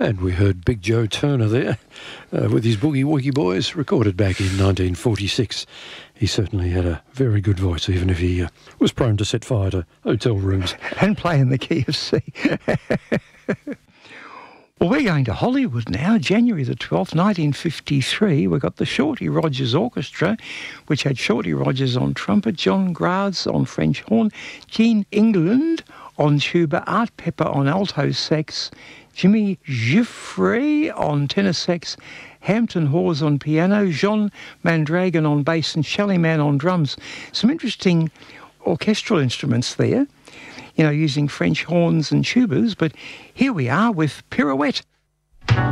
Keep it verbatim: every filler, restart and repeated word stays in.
And we heard Big Joe Turner there uh, with his Boogie Woogie Boys, recorded back in nineteen forty-six. He certainly had a very good voice, even if he uh, was prone to set fire to hotel rooms. And play in the key of C. Well, we're going to Hollywood now. January the twelfth, nineteen fifty-three, we've got the Shorty Rogers Orchestra, which had Shorty Rogers on trumpet, John Graz on French horn, Gene England on tuba, Art Pepper on alto sax, Jimmy Giuffre on tenor sax, Hampton Hawes on piano, Jean Mandragon on bass and Shellyman on drums. Some interesting orchestral instruments there, you know, using French horns and tubas, but here we are with Pirouette.